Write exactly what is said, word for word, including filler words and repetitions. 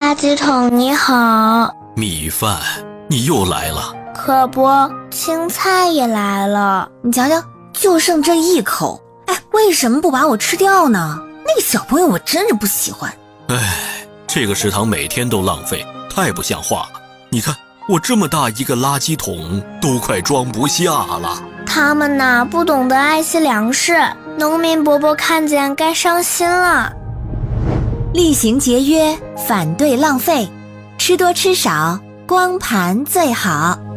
垃圾桶你好。 米饭，你又来了。 可不，青菜也来了。 你瞧瞧，就剩这一口，哎，为什么不把我吃掉呢？那个小朋友我真是不喜欢。 哎，这个食堂每天都浪费，太不像话了。你看，我这么大一个垃圾桶都快装不下了。 他们呐，不懂得爱惜粮食，农民伯伯看见该伤心了。 厉行节约，反对浪费，吃多吃少，光盘最好。